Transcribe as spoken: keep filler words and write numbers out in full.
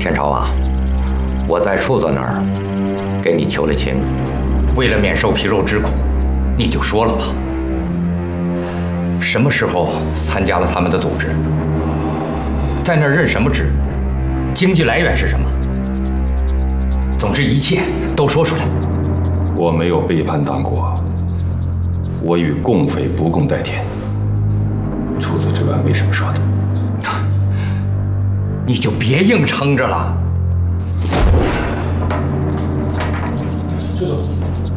天朝啊，我在处子那儿给你求了情， 为了免受皮肉之苦，你就说了吧。什么时候参加了他们的组织？在那儿任什么职？经济来源是什么？总之一切都说出来。 我没有背叛党国，我与共匪不共戴天。除此之外，没什么说的。 你就别硬撑着了。 周总。